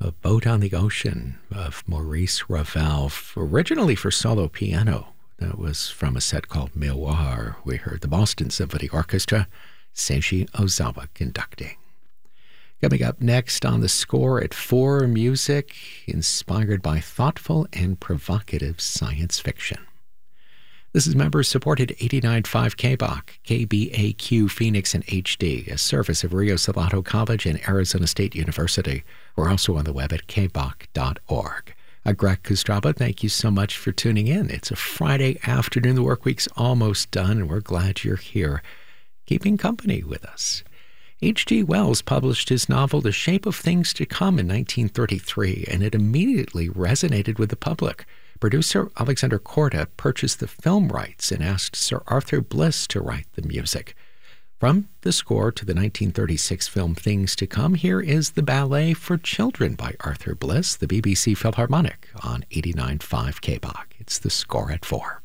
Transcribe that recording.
A Boat on the Ocean of Maurice Ravel, originally for solo piano. That was from a set called Miroir. We heard the Boston Symphony Orchestra, Seiji Ozawa conducting. Coming up next on the score at 4, music inspired by thoughtful and provocative science fiction. This is member-supported 89.5 KBOK, KBAQ Phoenix and HD, a service of Rio Salado College and Arizona State University. We're also on the web at kbok.org. I'm Greg Kostraba. Thank you so much for tuning in. It's a Friday afternoon. The work week's almost done, and we're glad you're here, keeping company with us. H.G. Wells published his novel The Shape of Things to Come in 1933, and it immediately resonated with the public. Producer Alexander Korda purchased the film rights and asked Sir Arthur Bliss to write the music. From the score to the 1936 film Things to Come, here is The Ballet for Children by Arthur Bliss, the BBC Philharmonic, on 89.5 KBOK. It's the score at 4.